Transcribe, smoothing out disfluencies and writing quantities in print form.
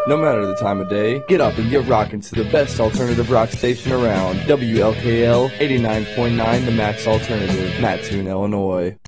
No matter the time of day, get up and get rockin' to the best alternative rock station around. WLKL 89.9, the Max Alternative, Mattoon, Illinois.